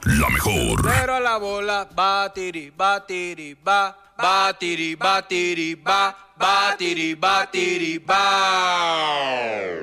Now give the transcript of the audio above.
La mejor. Pero a la bola, batiri, batiri, ba, batiri, batiri, ba, batiri, batiri, ba.